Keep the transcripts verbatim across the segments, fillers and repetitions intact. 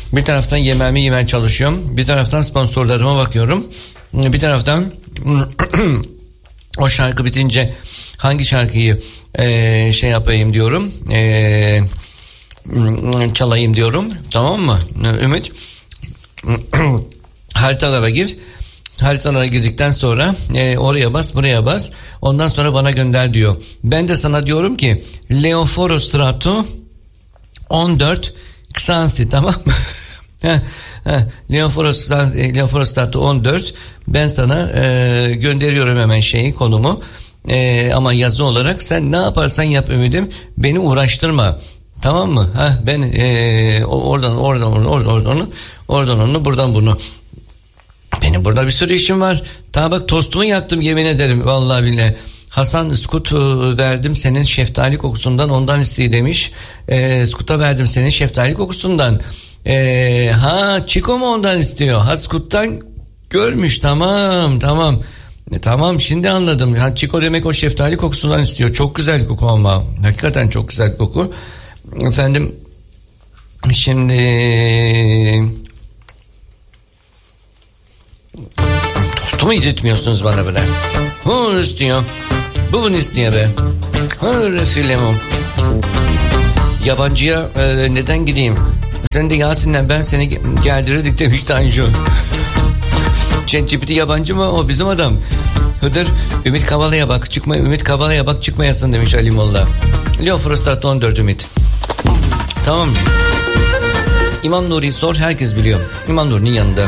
Bir taraftan yemeğimi yemeye çalışıyorum. Bir taraftan sponsorlarıma bakıyorum. Bir taraftan o şarkı bitince hangi şarkıyı e, şey yapayım diyorum. E, çalayım diyorum. Tamam mı Ümit? Haritalara gir. Haritalara girdikten sonra e, oraya bas, buraya bas. Ondan sonra bana gönder diyor. Ben de sana diyorum ki Leoforo Strato on dört Xanthi, tamam mı? Leoforo Leoforo Strato on dört. Ben sana e, gönderiyorum hemen şeyi, konumu. E, ama yazı olarak sen ne yaparsan yap Ümit'im, beni uğraştırma. Tamam mı? Ha, ben e, oradan oradan onu, oradan oradan onu, oradan onu, buradan bunu. Benim burada bir sürü işim var. Ta bak tostumu yaktım, yemin ederim vallahi billahi. Hasan Skut verdim senin şeftali kokusundan, ondan isteye demiş. E, Skut'a verdim senin şeftali kokusundan. E, ha Chico mu ondan istiyor? Ha Skut'tan görmüş, tamam tamam. E, tamam şimdi anladım. Ha, Chico demek o şeftali kokusundan istiyor. Çok güzel koku ama. Hakikaten çok güzel koku. Efendim şimdi tostumu yedirtmiyorsunuz bana böyle. Bunu istiyor. Bu bunu istiyor be. Hırı filmim. Yabancıya e, neden gideyim? Sen de Yasin'le ben seni geldirirdik demiş Tanju. ChatGPT yabancı mı? O bizim adam. Hıdır Ümit Kavala'ya bak çıkma, Ümit Kavala'ya bak çıkmayasın demiş Ali Molla. Leo Frostat on dört Ümit. Tamam. İmam Nuri'yi sor, herkes biliyor. İmam Nuri'nin yanında.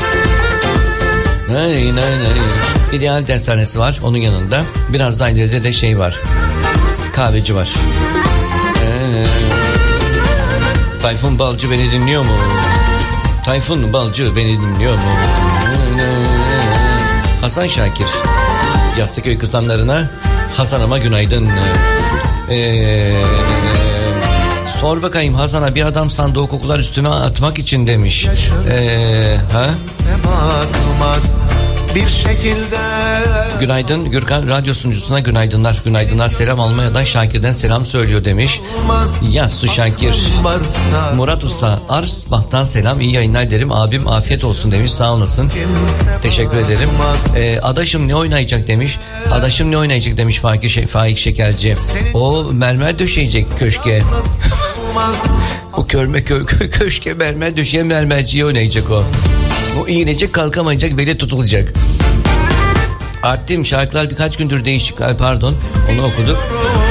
Nay, nay, nay. İdeal dershanesi var onun yanında. Biraz daha ileride de şey var. Kahveci var. Ee, Tayfun Balcı beni dinliyor mu? Tayfun Balcı beni dinliyor mu? Hasan Şakir. Yassıköy kızanlarına Hasan'ıma günaydın. Eee... Sor bakayım Hasan'a, bir adam sandığı o kokular üstüme atmak için demiş. Ee, ha? Bir şekilde. Günaydın Gürkan, radyo sunucusuna günaydınlar. Günaydınlar, selam Almanya'dan Şakir'den selam söylüyor demiş. Yassu Şakir. Murat Usta Arsbah'tan selam, iyi yayınlar derim abim, afiyet olsun demiş, sağ olasın. Teşekkür ederim. Ee, adaşım ne oynayacak demiş. Adaşım ne oynayacak demiş Faik, şey, Faik Şekerci. O mermer döşeyecek köşke. O körme kö, kö, köşke mermer döşeyen mermerciye oynayacak o. O iğnecek, kalkamayacak, beli tutulacak. Arttim şarkılar birkaç gündür değişik. Ay pardon, onu okuduk.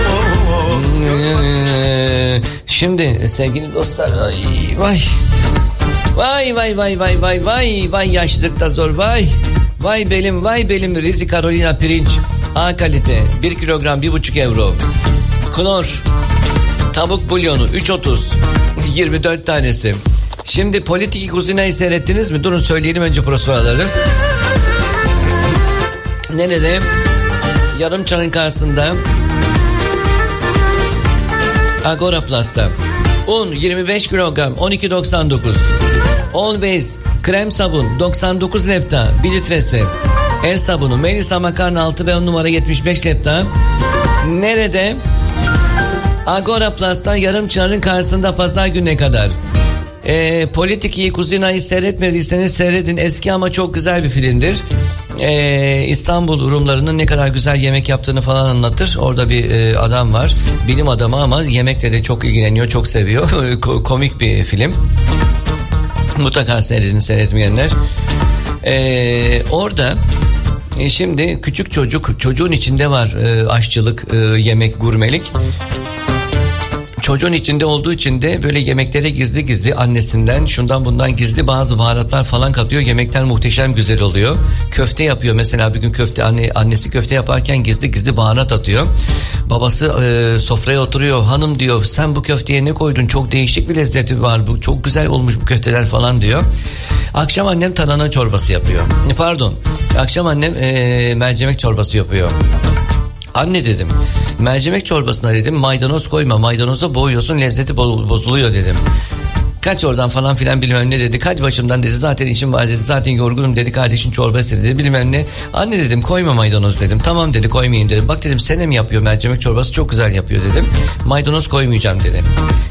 Şimdi sevgili dostlar, ay vay. Vay vay vay vay vay vay vay yaşlılıkta zor vay. Vay belim vay belim, Rizi Carolina pirinç A kalite bir kilogram bir buçuk euro. Knor tavuk bulyonu üç otuz yirmi dört tanesi. Şimdi Politik Kuzina'yı seyrettiniz mi? Durun söyleyelim önce prosoraları. Nerede? Yarımçanın karşısında Agora Plus'ta un yirmi beş kilogram on iki doksan dokuz. Always krem sabun doksan dokuz lepta bir litresi. El sabunu Melisa makarna altı ve on numara yetmiş beş lepta. Nerede? Agora Plus'ta Yarımçanın karşısında pazar gününe kadar. E, Politik Kuzina'yı seyretmediyseniz seyredin. Eski ama çok güzel bir filmdir. Ee, İstanbul Rumlarının ne kadar güzel yemek yaptığını falan anlatır. Orada bir e, adam var, bilim adamı ama yemekle de çok ilgileniyor, çok seviyor. Komik bir film. Mutlaka seyredin, seyretmeyenler. Ee, orada e, şimdi küçük çocuk, çocuğun içinde var e, aşçılık, e, yemek, gurmelik. Çocuğun içinde olduğu için de böyle yemeklere gizli gizli annesinden şundan bundan gizli bazı baharatlar falan katıyor. Yemekler muhteşem güzel oluyor. Köfte yapıyor mesela, bir gün köfte anne, annesi köfte yaparken gizli gizli baharat atıyor. Babası e, sofraya oturuyor. Hanım diyor, sen bu köfteye ne koydun? Çok değişik bir lezzeti var. Bu çok güzel olmuş bu köfteler falan diyor. Akşam annem tarhana çorbası yapıyor. Pardon. Akşam annem e, mercimek çorbası yapıyor. Anne dedim, mercimek çorbasına dedim maydanoz koyma, maydanoza boğuyorsun, lezzeti bozuluyor dedim. Kaç oradan falan filan bilmem ne dedi. Kaç başımdan dedi, zaten işim var dedi, zaten yorgunum dedi, kardeşin çorba istedi dedi, bilmem ne. Anne dedim koyma maydanoz dedim. Tamam dedi, koymayayım dedim. Bak dedim Senem yapıyor mercimek çorbası, çok güzel yapıyor dedim. Maydanoz koymayacağım dedi.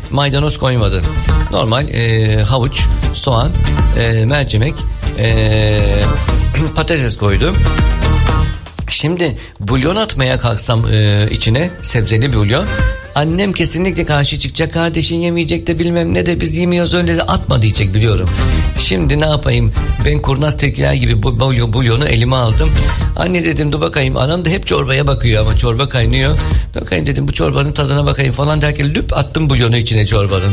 maydanoz koymadı. Normal e, havuç, soğan, e, mercimek, e, patates koydu. Şimdi bulyon atmaya kalksam e, içine, sebzeli bir bulyon, annem kesinlikle karşı çıkacak. Kardeşin yemeyecek de bilmem ne de, biz yemiyoruz öyle de atma diyecek, biliyorum. Şimdi ne yapayım, ben kurnaz tilkiler gibi bu bulyon, bulyonu elime aldım. Anne dedim, dur bakayım, anam da hep çorbaya bakıyor ama çorba kaynıyor. Dur bakayım dedim, bu çorbanın tadına bakayım falan derken lüp attım bulyonu içine çorbanın.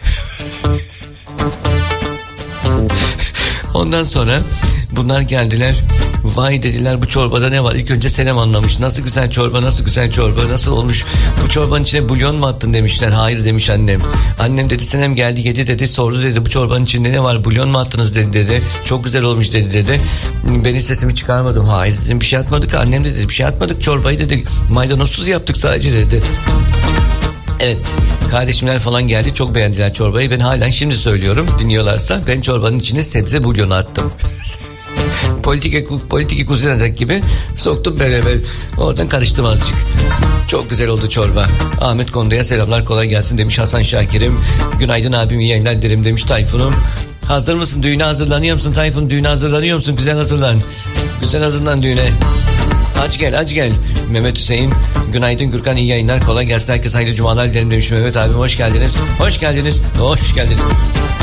Ondan sonra bunlar geldiler. Vay dediler, bu çorbada ne var? İlk önce Senem anlamış. Nasıl güzel çorba, nasıl güzel çorba, nasıl olmuş? Bu çorbanın içine bulyon mu attın demişler. Hayır demiş annem. Annem dedi, Senem geldi yedi dedi, sordu dedi, bu çorbanın içinde ne var? Bulyon mu attınız dedi dedi. Çok güzel olmuş dedi dedi. Benim sesimi çıkarmadım. Hayır dedim, bir şey atmadık. Annem dedi, bir şey atmadık, çorbayı dedi maydanozsuz yaptık sadece dedi. Evet, kardeşimler falan geldi, çok beğendiler çorbayı. Ben halen şimdi söylüyorum, dinliyorlarsa, ben çorbanın içine sebze bulyonu attım. Politika, politika kuzinacak gibi soktum böyle, böyle oradan karıştım azıcık. Çok güzel oldu çorba. Ahmet Kondo'ya selamlar, kolay gelsin demiş Hasan Şakir'im. Günaydın abim, iyi yayınlar derim demiş Tayfun'um. Hazır mısın, düğüne hazırlanıyor musun Tayfun? Düğüne hazırlanıyor musun? Güzel hazırlan. Güzel hazırlan düğüne. Aç gel, aç gel. Mehmet Hüseyin, günaydın Gürkan, iyi yayınlar, kolay gelsin, herkese hayırlı cumalar dilerim demiş Mehmet abim. Hoş geldiniz, hoş geldiniz, hoş geldiniz.